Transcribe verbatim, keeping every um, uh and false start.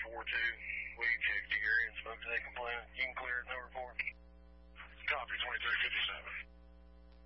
four two. We checked your area and spoke to that complaint. You can clear it, no report. Copy, twenty-three fifty-seven.